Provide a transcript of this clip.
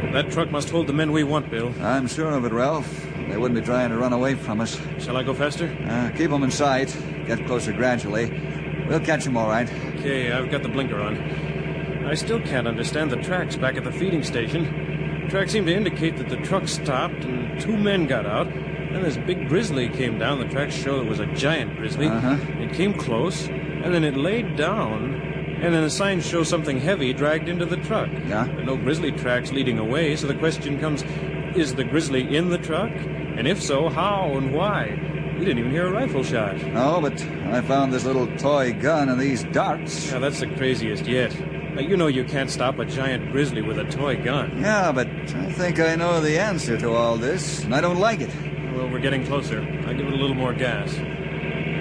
That truck must hold the men we want, Bill. I'm sure of it, Ralph. They wouldn't be trying to run away from us. Shall I go faster? Keep them in sight. Get closer gradually. We'll catch them all right. Okay, I've got the blinker on. I still can't understand the tracks back at the feeding station. The tracks seem to indicate that the truck stopped and 2 men got out. Then this big grizzly came down. The tracks show it was a giant grizzly. It came close, and then it laid down, and then the signs show something heavy dragged into the truck. Yeah? There are no grizzly tracks leading away, so the question comes, is the grizzly in the truck? And if so, how and why? We didn't even hear a rifle shot. No, but I found this little toy gun and these darts. Yeah, that's the craziest yet. You know you can't stop a giant grizzly with a toy gun. Yeah, but I think I know the answer to all this, and I don't like it. Well, we're getting closer. I'll give it a little more gas.